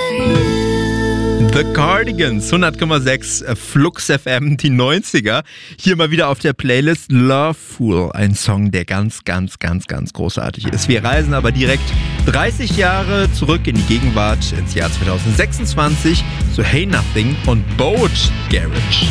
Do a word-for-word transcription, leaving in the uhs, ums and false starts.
The Cardigans, hundert Komma sechs Flux F M, die neunziger. Hier mal wieder auf der Playlist Love Fool, ein Song, der ganz, ganz, ganz, ganz großartig ist. Wir reisen aber direkt dreißig Jahre zurück in die Gegenwart, ins Jahr zweitausendsechsundzwanzig, zu Hey Nothing und Boat Garage.